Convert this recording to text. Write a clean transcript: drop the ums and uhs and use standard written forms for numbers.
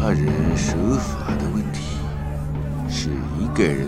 他人守法的问题，是一个人